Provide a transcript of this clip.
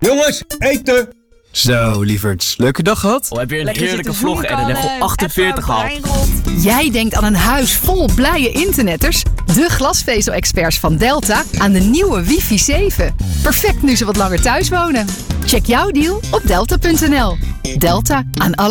Jongens, eten! Zo, lieverds. Leuke dag gehad? Heb je een heerlijke vlog en een level 48 gehaald? Jij denkt aan een huis vol blije internetters? De glasvezel-experts van Delta aan de nieuwe wifi 7. Perfect nu ze wat langer thuis wonen. Check jouw deal op delta.nl. Delta aan alle